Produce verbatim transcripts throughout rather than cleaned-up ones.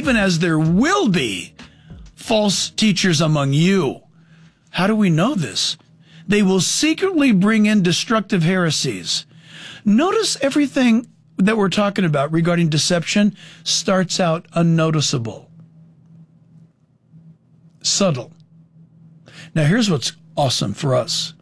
even as there will be false teachers among you. How do we know this? They will secretly bring in destructive heresies. Notice everything that we're talking about regarding deception starts out unnoticeable, subtle. Now, here's what's awesome for us.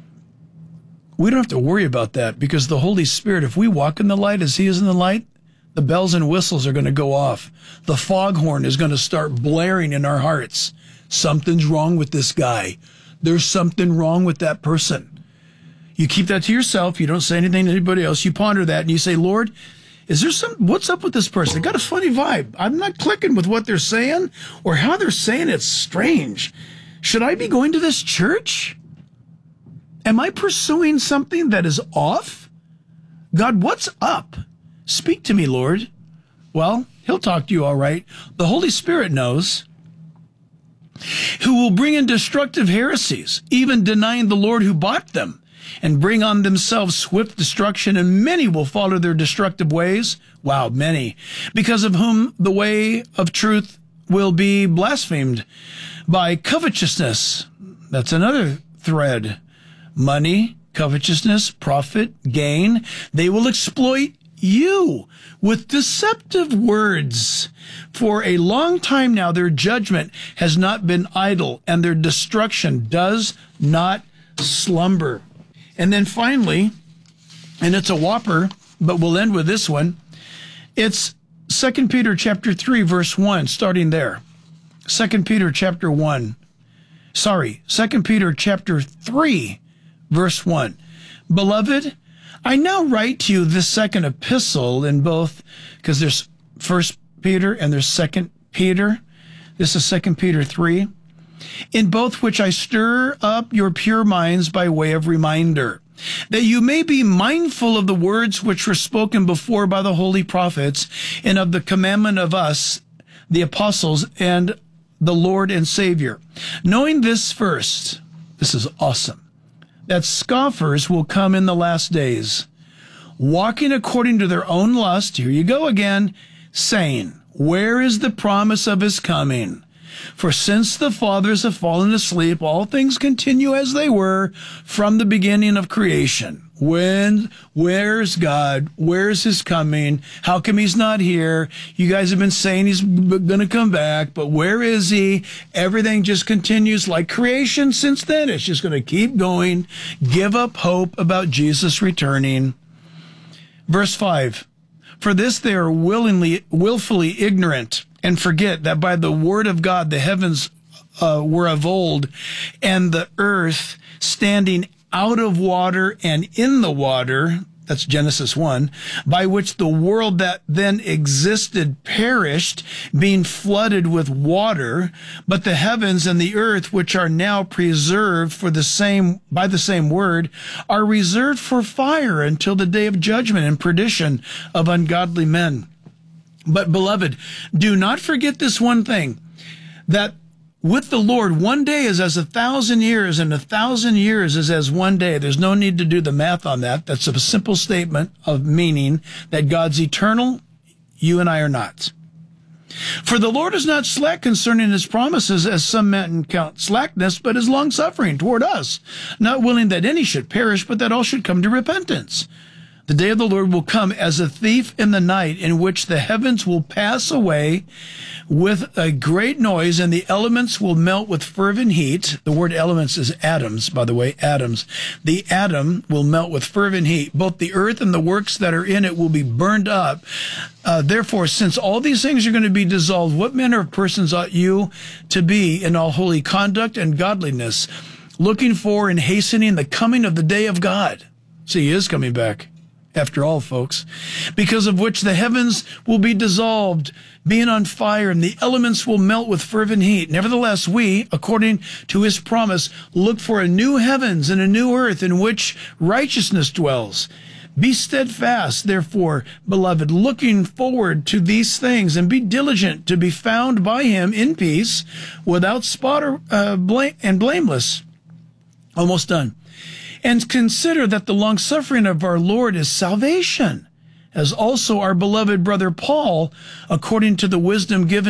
We don't have to worry about that because the Holy Spirit, if we walk in the light as he is in the light, the bells and whistles are going to go off. The foghorn is going to start blaring in our hearts. Something's wrong with this guy. There's something wrong with that person. You keep that to yourself. You don't say anything to anybody else. You ponder that and you say, Lord, is there some, what's up with this person? They got a funny vibe. I'm not clicking with what they're saying or how they're saying it's strange. Should I be going to this church? Am I pursuing something that is off? God, what's up? Speak to me, Lord. Well, he'll talk to you all right. The Holy Spirit knows. Who will bring in destructive heresies, even denying the Lord who bought them, and bring on themselves swift destruction, and many will follow their destructive ways. Wow, many. Because of whom the way of truth will be blasphemed by covetousness. That's another thread. Money, covetousness, profit, gain. They will exploit you with deceptive words. For a long time now, their judgment has not been idle, and their destruction does not slumber. And then finally, and it's a whopper, but we'll end with this one. It's Second Peter chapter three, verse one, starting there. Second Peter chapter one. Sorry, Second Peter chapter three, verse one. Beloved, I now write to you this second epistle in both, because there's First Peter and there's Second Peter. This is Second Peter three. In both which I stir up your pure minds by way of reminder, that you may be mindful of the words which were spoken before by the holy prophets, and of the commandment of us, the apostles, and the Lord and Savior. Knowing this first, this is awesome, that scoffers will come in the last days, walking according to their own lust, here you go again, saying, where is the promise of his coming? For since the fathers have fallen asleep, all things continue as they were from the beginning of creation. When, where's God? Where's his coming? How come he's not here? You guys have been saying he's going to come back, but where is he? Everything just continues like creation since then. It's just going to keep going. Give up hope about Jesus returning. Verse five, for this they are willingly, willfully ignorant, and forget that by the word of God the heavens uh, were of old, and the earth standing out of water and in the water, that's Genesis one, by which the world that then existed perished, being flooded with water, but the heavens and the earth, which are now preserved for the same, by the same word, are reserved for fire until the day of judgment and perdition of ungodly men. But beloved, do not forget this one thing, that with the Lord, one day is as a thousand years, and a thousand years is as one day. There's no need to do the math on that. That's a simple statement of meaning that God's eternal, you and I are not. For the Lord is not slack concerning his promises, as some men count slackness, but is long-suffering toward us, not willing that any should perish, but that all should come to repentance. The day of the Lord will come as a thief in the night, in which the heavens will pass away with a great noise, and the elements will melt with fervent heat. The word elements is atoms, by the way, atoms. The atom will melt with fervent heat. Both the earth and the works that are in it will be burned up. Uh, therefore, since all these things are going to be dissolved, what manner of persons ought you to be in all holy conduct and godliness, looking for and hastening the coming of the day of God? See, he is coming back. After all, folks, because of which the heavens will be dissolved, being on fire, and the elements will melt with fervent heat. Nevertheless, we, according to his promise, look for a new heavens and a new earth in which righteousness dwells. Be steadfast, therefore, beloved, looking forward to these things, and be diligent to be found by him in peace, without spot or, uh, blame, and blameless. Almost done. And consider that the long-suffering of our Lord is salvation, as also our beloved brother Paul, according to the wisdom given